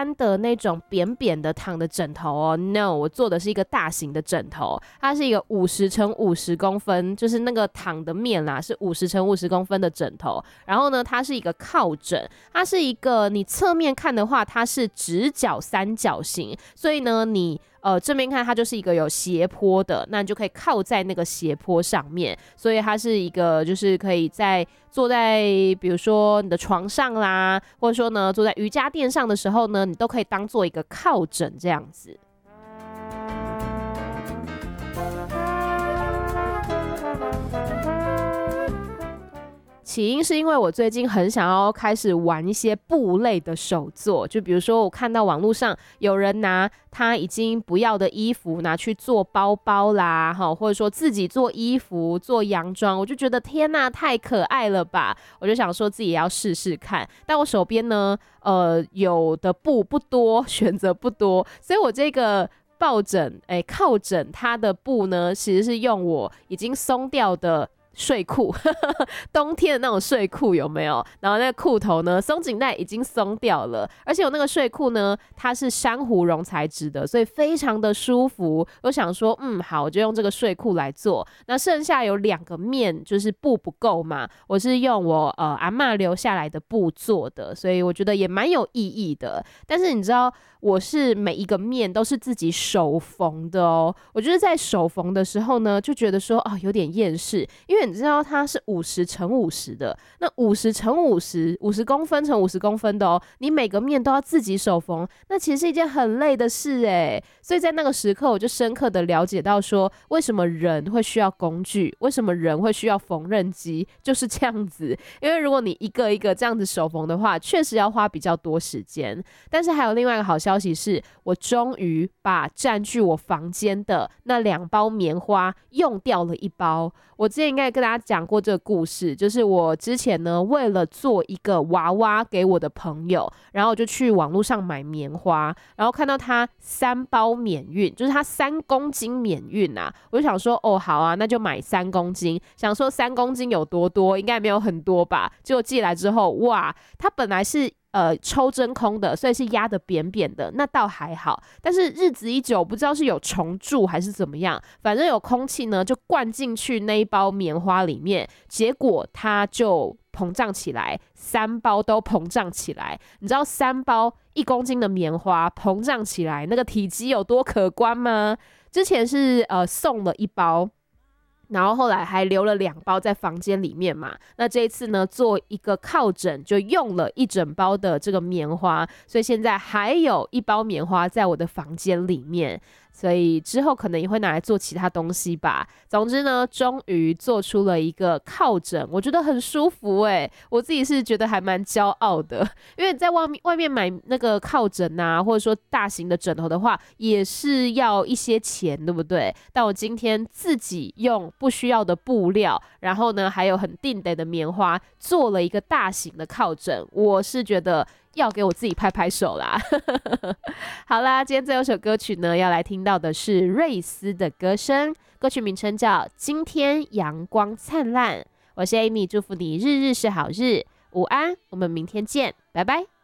般的那种扁扁的躺的枕头哦 ，no， 我做的是一个大型的枕头，它是一个50乘50公分，就是那个躺的面啦，是50乘50公分的枕头。然后呢，它是一个靠枕，它是一个你侧面看的话，它是直角三角形，所以呢，你正面看它就是一个有斜坡的，那你就可以靠在那个斜坡上面，所以它是一个就是可以坐在比如说你的床上啦，或者说呢坐在瑜伽垫上的时候呢，你都可以当做一个靠枕这样子。起因是因为我最近很想要开始玩一些布类的手作，就比如说我看到网络上有人拿他已经不要的衣服拿去做包包啦，或者说自己做衣服做洋装，我就觉得天哪，太可爱了吧，我就想说自己也要试试看，但我手边呢有的布不多，选择不多，所以我这个抱枕靠枕它的布呢其实是用我已经松掉的睡裤冬天的那种睡裤有没有？然后那个裤头呢，松紧带已经松掉了，而且我那个睡裤呢，它是珊瑚绒材质的，所以非常的舒服。我想说，好，我就用这个睡裤来做。那剩下有2个面，就是布不够嘛，我是用我阿嬷留下来的布做的，所以我觉得也蛮有意义的。但是你知道，我是每一个面都是自己手缝的哦。我就是在手缝的时候呢，就觉得说有点厌世，因为你知道它是50乘50的，那50乘50公分乘50公分的哦，你每个面都要自己手缝，那其实是一件很累的事耶。所以在那个时刻，我就深刻的了解到说，为什么人会需要工具，为什么人会需要缝纫机，就是这样子。因为如果你一个一个这样子手缝的话，确实要花比较多时间。但是还有另外一个好消息是，我终于把占据我房间的那2包棉花用掉了1包。我之前应该跟大家讲过这个故事，就是我之前呢为了做一个娃娃给我的朋友，然后我就去网络上买棉花，然后看到它3包免运，就是它3公斤免运啊，我就想说好啊，那就买3公斤，想说3公斤有多多，应该没有很多吧，结果寄来之后，哇，它本来是抽真空的，所以是压得扁扁的，那倒还好。但是日子一久，不知道是有虫蛀还是怎么样，反正有空气呢就灌进去那一包棉花里面，结果它就膨胀起来，3包都膨胀起来。你知道3包1公斤的棉花膨胀起来，那个体积有多可观吗？之前是送了1包。然后后来还留了2包在房间里面嘛，那这一次呢做一个靠枕就用了1整包的这个棉花，所以现在还有1包棉花在我的房间里面，所以之后可能也会拿来做其他东西吧。总之呢，终于做出了一个靠枕，我觉得很舒服耶，我自己是觉得还蛮骄傲的，因为在外面买那个靠枕啊，或者说大型的枕头的话，也是要一些钱，对不对？但我今天自己用不需要的布料，然后呢还有很定得的棉花，做了一个大型的靠枕，我是觉得要给我自己拍拍手啦好啦，今天最后一首歌曲呢要来听到的是瑞斯的歌声，歌曲名称叫《今天阳光灿烂》。我是 Amy， 祝福你日日是好日，午安，我们明天见，拜拜。